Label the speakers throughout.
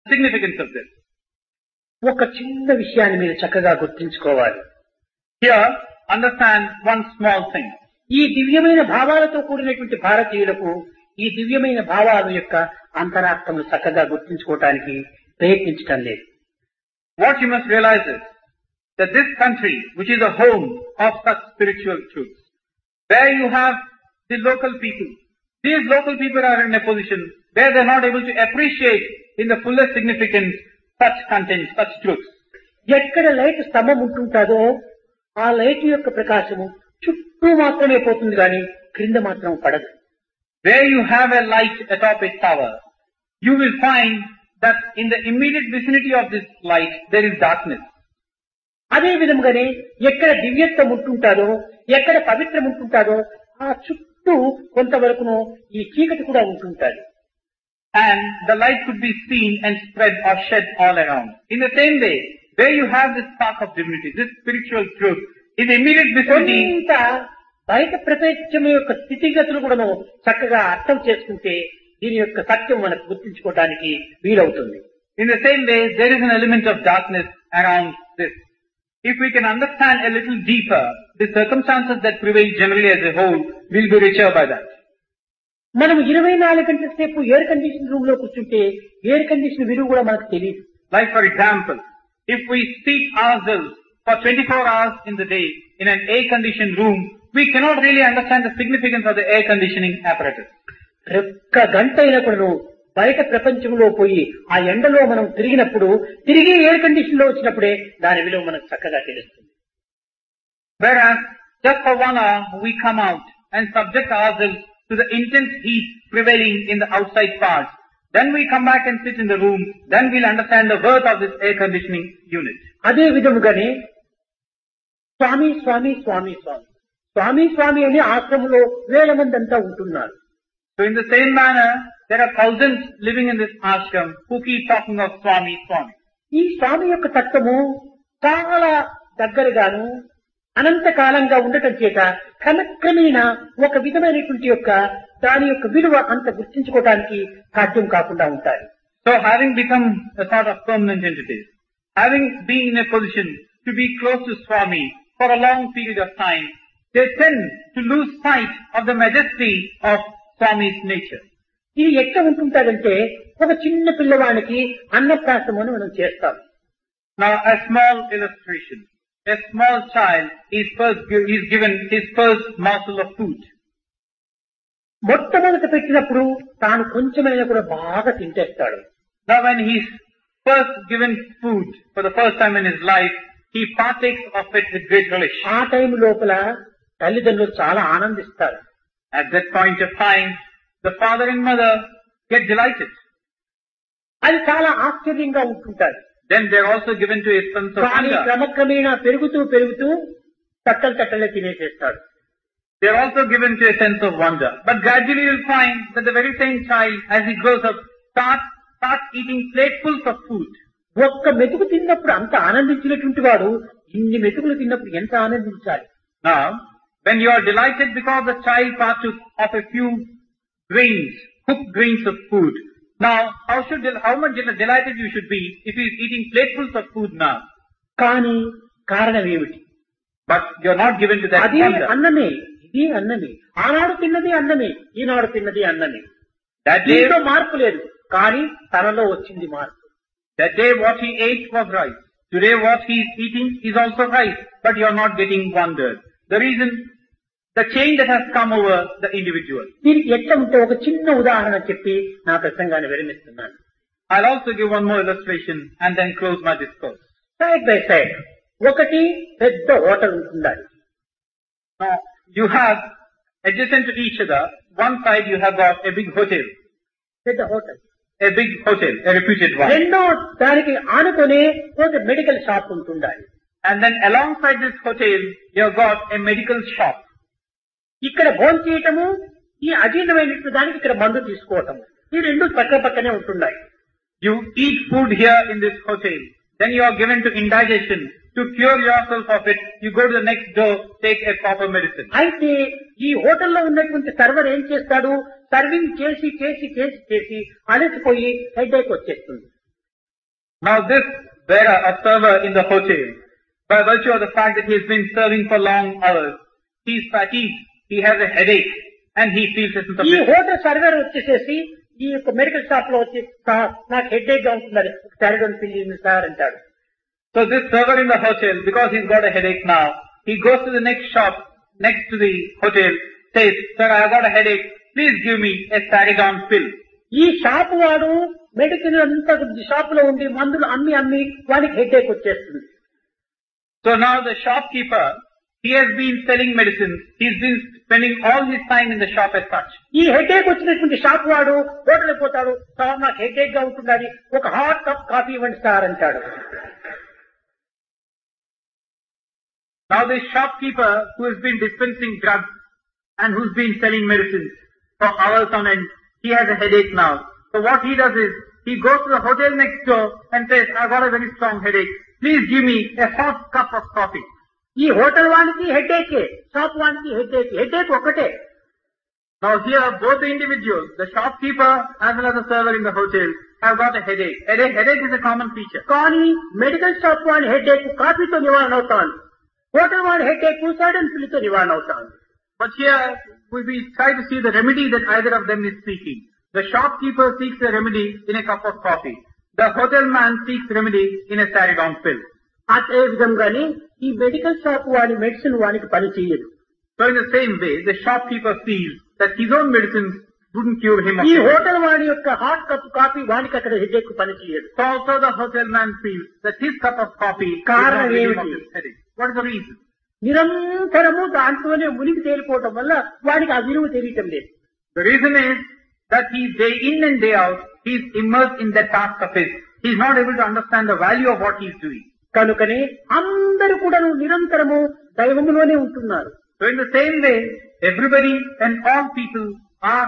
Speaker 1: significance of this.
Speaker 2: ఒక చిన్న విషయాన్ని మీరు చక్కగా గుర్తించుకోవాలి.
Speaker 1: Here, understand one small thing.
Speaker 2: ఈ దివ్యమైన భావాలతో కూడినటువంటి భారతీయులకు ఈ దివ్యమైన భావాల యొక్క అంతరార్థములు చక్కగా గుర్తించుకోవటానికి ప్రయత్నించటం లేదు.
Speaker 1: What you must realize is that this country, which is a home of such spiritual truths, where you have the local people, these local people are in a position where they are not able to appreciate in the fullest significance such content, such truths.
Speaker 2: ఎక్కడ light స్తంభం ఉంటుంటాదో ఆ light యొక్క ప్రకాశము చుట్టూ మాత్రమే పోతుంది కానీ క్రింద మాత్రం పడదు.
Speaker 1: Where you have a light atop a tower, you will find that in the immediate vicinity of this light, there is darkness.
Speaker 2: అదే విధముగానే ఎక్కడ దివ్యత్వం ఉంటుంటాదో ఎక్కడ పవిత్రం ఉంటుంటాదో ఆ చుట్టూ కొంతవరకును ఈ చీకటి కూడా ఉంటుంటాది.
Speaker 1: And the light could be seen and spread or shed all around. In the same way, where you have this spark of divinity, this spiritual truth, in the immediate vicinity,
Speaker 2: కొంత బయట ప్రపంచం యొక్క స్థితిగతులు కూడా చక్కగా అర్థం చేసుకుంటే దీని యొక్క సత్యం మనకు గుర్తించుకోవడానికి వీలవుతుంది.
Speaker 1: in the same way, there is an element of darkness around this. If we can understand a little deeper, the circumstances that prevail generally as a whole will be richer by that.
Speaker 2: మనం 24 గంటల సేపు air condition room లో కూర్చుంటే air condition విలువ కూడా మనకు తెలియదు.
Speaker 1: Like for example, if we seat ourselves for 24 hours in the day in an air-conditioned room, we cannot really understand the significance of the air conditioning apparatus.
Speaker 2: ఒక్క గంట అయినా కూడా బయట ప్రపంచంలో పోయి ఆ ఎండలో మనం తిరిగినప్పుడు తిరిగి ఎయిర్ కండిషన్ లో వచ్చినప్పుడే దాని విలువ మనకు చక్కగా తెలుస్తుంది.
Speaker 1: Whereas, just for 1 hour, we come out and subject ourselves to the intense heat prevailing in the outside parts. Then we come back and sit in the room, then we'll understand the worth of this air conditioning unit.
Speaker 2: అదే విధముగానే స్వామి స్వామి స్వామి స్వామి స్వామి స్వామి అని ఆశ్రమంలో వేల మంది అంతా ఉంటున్నారు.
Speaker 1: So in the same manner, there are thousands living in this ashram who keep talking of Swami, Swami.
Speaker 2: ఈ స్వామి యొక్క తత్వము చాలా దగ్గరగాను అనంత కాలంగా ఉండటం చేత క్రమక్రమేణా ఒక విధమైనటువంటి యొక్క దాని యొక్క విలువ అంత గుర్తించుకోవడానికి సాధ్యం కాకుండా ఉంటాయి.
Speaker 1: So having become a sort of permanent entity, having been in a position to be close to Swami for a long period of time, they tend to lose sight of the majesty of Swami's nature.
Speaker 2: ఇది ఎట్లా ఉంటుంటారంటే ఒక చిన్న పిల్లవానికి అన్నప్రాసం అని మనం చేస్తాం.
Speaker 1: Now a small illustration. A small child is given his first morsel of food.
Speaker 2: మొట్టమొదట పెట్టినప్పుడు తాను కొంచెమైనా కూడా బాగా తింటేస్తాడు.
Speaker 1: Now when he's first given food for the first time in his life, he partakes of it with great relish.
Speaker 2: ఆ time లోపల తల్లిదండ్రులు చాలా ఆనందిస్తారు.
Speaker 1: At that point of time, the father and mother get delighted.
Speaker 2: అది చాలా ఆశ్చర్యంగా ఉంటుంటారు.
Speaker 1: Then they're also given to a sense of
Speaker 2: కానీ
Speaker 1: wonder.
Speaker 2: క్రమక్రమేణా పెరుగుతూ పెరుగుతూ తట్టలే తినేసేస్తాడు.
Speaker 1: They're also given to a sense of wonder. But gradually you'll find that the very same child, as he grows up, starts eating platefuls of food.
Speaker 2: ఒక్క మెతుకు తిన్నప్పుడు అంత ఆనందించినటువంటి వాడు ఇన్ని మెతుకులు తిన్నప్పుడు ఎంత ఆనందించాలి.
Speaker 1: Now, when you are delighted because the child partook of a few grains, cooked grains of food, now how much delighted you should be if he is eating platefuls of food now.
Speaker 2: కానీ కారణం ఏమిటి?
Speaker 1: But you are not given to that
Speaker 2: అది
Speaker 1: wonder.
Speaker 2: అన్నమే, ఇది అన్నమే. ఆనాడు తిన్నది అన్నమే, ఈనాడు తిన్నది అన్నమే.
Speaker 1: That day,
Speaker 2: దీంట్లో మార్పు లేదు, కానీ తనలో వచ్చింది మార్పు.
Speaker 1: that day what he ate was rice. Today what he is eating is also rice, but you are not getting wondered. The reason, the change that has come over the individual.
Speaker 2: దీనికి ఎట్లా ఉంటే ఒక చిన్న ఉదాహరణ చెప్పి నా ప్రసంగాన్ని విరమిస్తున్నాను.
Speaker 1: I'll also give one more illustration and then close my discourse.
Speaker 2: Side by side ఒకటి పెద్ద హోటల్ ఉంటుండాలి.
Speaker 1: Now, you have adjacent to each other, one side you have got a big hotel.
Speaker 2: పెద్ద hotel.
Speaker 1: A big hotel, a reputed one.
Speaker 2: రెండో దానికి ఆనుకునే ఒక medical shop ఉంటుండాలి.
Speaker 1: And then alongside this hotel, you have got a medical shop.
Speaker 2: ఇక్కడ భోజనం చేయటము, ఈ అజీర్ణమైనటువంటి దానికి ఇక్కడ మందు తీసుకోవటము, ఈ రెండు పక్క పక్కనే ఉంటున్నాయి.
Speaker 1: You eat food here in this hotel. Then you are given to indigestion. To cure yourself of it, you go to the next door, take a proper medicine.
Speaker 2: అయితే ఈ హోటల్లో ఉన్నటువంటి సర్వర్ ఏం చేస్తాడు? సర్వింగ్ చేసి చేసి చేసి చేసి అలసిపోయి హెడేక్ వచ్చేస్తుంది.
Speaker 1: Now this bearer, a server in the hotel, by virtue of the fact that he has been serving for long hours, he is fatigued, he has a headache, and he feels a sense of
Speaker 2: ఈ hotel server వచ్చేసేసి ఈ యొక్క medical shop లో వచ్చి "sir, నాకు headache గా ఉంటున్నది, సారిడోన్ పిల్ ఇవ్వండి సార్" అంటాడు.
Speaker 1: So this server in the hotel, because he's got a headache now, he goes to the next shop next to the hotel, says, "Sir, I have got a headache, please give me a Saridon pill."
Speaker 2: ఈ shop వాడు medicine అంతా shop లో ఉండి మందులు అమ్మి వాడికి headache వచ్చేస్తుంది.
Speaker 1: So now the shopkeeper, he has been selling medicines, he's been spending all his time in the shop as such.
Speaker 2: ఈ హెడేక్ వచ్చినటువంటి షాప్ వాడు హోటల్ పోతాడు, "సార్, నాకు హెడేక్ గా ఉంటున్నది, ఒక హాట్ కప్ కాఫీ ఇవ్వండి సార్" అంటాడు.
Speaker 1: Now the shopkeeper who has been dispensing drugs and who's been selling medicines for hours on end, he has a headache now. So what he does is, he goes to the hotel next door and says, "I've got a very strong headache. Please give me a hot cup of coffee."
Speaker 2: ఈ hotel వానికి headache, shop వానికి headache ఒకటే.
Speaker 1: Now here both the individuals, the shopkeeper as well as the server in the hotel, have got a headache. Headache is a common feature.
Speaker 2: కానీ medical shop వాడి headache కాఫీతో నివారణ అవుతాను, hotel వాడి headache సారిడోన్ పిల్లితో నివారణ అవుతాను.
Speaker 1: But here we try to see the remedy that either of them is seeking. The shopkeeper seeks a remedy in a cup of coffee. The hotel man seeks remedy in a Saridon pill.
Speaker 2: అదే విధంగానే ఈ medical shop వాడి medicine వానికి పని చేయదు.
Speaker 1: So in the same way, the shopkeeper feels that his own medicines wouldn't cure him of
Speaker 2: ఈ
Speaker 1: headache.
Speaker 2: Hotel వాడి యొక్క హాట్ కప్ కాఫీ వానికి అక్కడ హెడేక్ పని చేయదు.
Speaker 1: So also the hotel man feels that his cup of coffee is not
Speaker 2: కారణం
Speaker 1: relieving of
Speaker 2: ఏమిటి?
Speaker 1: his headache. What is the reason?
Speaker 2: నిరంతరము దాంట్లోనే మునిగి తేలిపోవటం వల్ల వాడికి ఆ విలువ తెలియటం లేదు.
Speaker 1: The reason is that he day in and day out, he is immersed in that task of his. He is not able to understand the value of what he is doing.
Speaker 2: కనుకనే అందరూ కూడా నిరంతరము దైవములోనే ఉంటున్నారు.
Speaker 1: So in the same way, everybody and all people are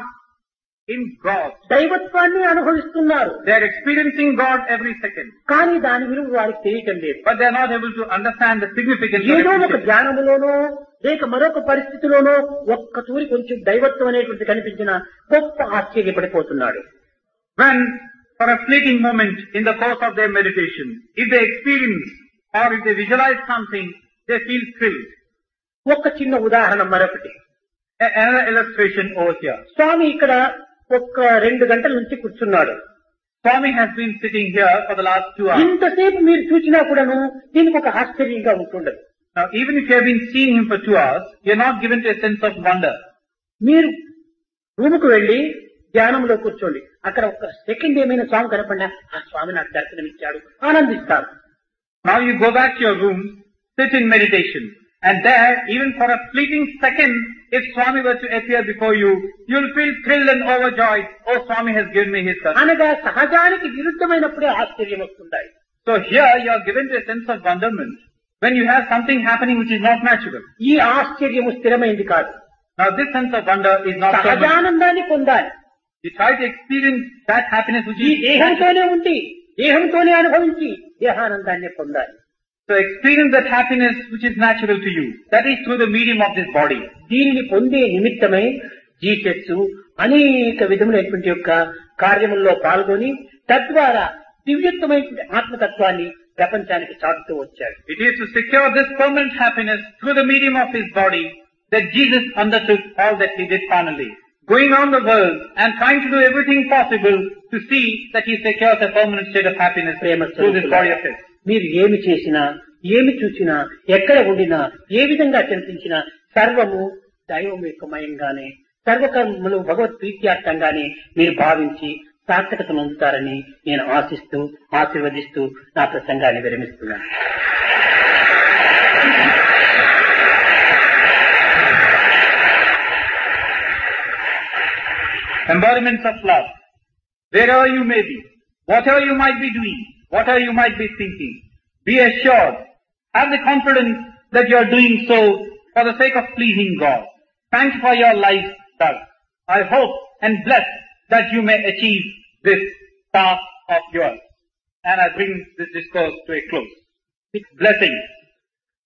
Speaker 1: in God.
Speaker 2: దైవత్వాన్ని అనుభవిస్తున్నారు.
Speaker 1: They are experiencing God every second.
Speaker 2: కానీ దాని విలువ వారికి తెలియటం లేదు.
Speaker 1: But they are not able to understand the significance of
Speaker 2: ఏదో ఒక
Speaker 1: it.
Speaker 2: ధ్యానములోనో లేక మరొక పరిస్థితిలోనో ఒక్క తూరి కొంచెం దైవత్వం అనేటువంటి కనిపించిన గొప్ప ఆశ్చర్యపడిపోతున్నాడు.
Speaker 1: When, for a fleeting moment in the course of their meditation, if they experience or if they visualize something, they feel thrilled.
Speaker 2: ఒక్క చిన్న ఉదాహరణ మరొకటి.
Speaker 1: Another illustration over here.
Speaker 2: స్వామి ఇక్కడ ఒక్క 2 గంటల నుంచి కూర్చున్నాడు.
Speaker 1: Swami has been sitting here for the last 2 hours.
Speaker 2: ఇంతసేపు మీరు చూసినా కూడాను దీనికి ఒక ఆశ్చర్యంగా ఉంటుండదు.
Speaker 1: Now even if you have been seeing him for 2 hours, you are not given to a sense of wonder.
Speaker 2: మీరు రూముకు వెళ్లి ధ్యానంలో కూర్చోండి, అక్కడ ఒక్క సెకండ్ ఏమైనా స్వామి కనపడినా ఆ స్వామి నాకు దర్శనమిచ్చాడు ఆనందిస్తారు.
Speaker 1: Now you go back to your room, sit in meditation, and there, even for a fleeting second, if Swami were to appear before you, you'll feel thrilled and overjoyed. Oh, Swami has given me his touch.
Speaker 2: అనగా సహజానికి విరుద్ధమైనప్పుడే ఆశ్చర్యం వస్తుంటాయి.
Speaker 1: So here you are given to a sense of wonderment when you have something happening which is not natural.
Speaker 2: ఈ ఆశ్చర్యము స్థిరమైంది కాదు.
Speaker 1: Now this sense of wonder is not permanent.
Speaker 2: సహజానందాన్ని పొందాలి.
Speaker 1: You try to experience that happiness which
Speaker 2: ఈ
Speaker 1: is natural.
Speaker 2: దేహంతోనే ఉండి దేహంతోనే అనుభవించి దేహానందాన్ని పొందాలి.
Speaker 1: So experience that happiness which is natural to you. That is through the medium of this body.
Speaker 2: దీనిని పొందే నిమిత్తమై Jesus అనేక విధములైనటువంటి యొక్క కార్యముల్లో పాల్గొని తద్వారా దివ్యత్వమైన ఆత్మతత్వాన్ని ప్రపంచానికి చాటుతూ వచ్చాడు.
Speaker 1: It is to secure this permanent happiness through the medium of his body that Jesus undertook all that he did finally. Going on the world and trying to do everything possible to see that he secures a permanent state of happiness through this body of his.
Speaker 2: మీరు ఏమి చేసినా, ఏమి చూసినా, ఎక్కడ ఉండినా, ఏ విధంగా చింతించినా సర్వము దైవం యొక్క మయంగానే, సర్వకర్మలు భగవత్ ప్రీత్యార్థంగానే మీరు భావించి సార్థకత పొందుతారని నేను ఆశిస్తూ ఆశీర్వదిస్తూ నా ప్రసంగాన్ని విరమిస్తున్నాను.
Speaker 1: Embodiments of love. Wherever you may be, whatever you might be doing, whatever you might be thinking, be assured, have the confidence that you are doing so for the sake of pleasing God. Thanks for your life, sir. I hope and bless that you may achieve this task of yours. And I bring this discourse to a close. With blessings.